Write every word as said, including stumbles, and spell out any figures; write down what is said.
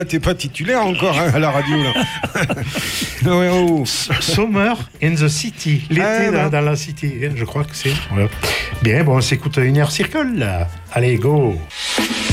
T'es pas titulaire encore hein, à la radio là. Non, ouais, oh. Summer in the City, l'été Ah, dans, bon. dans la city, je crois que c'est. Voilà. Bien, bon, on s'écoute une heure circle là. Allez, go.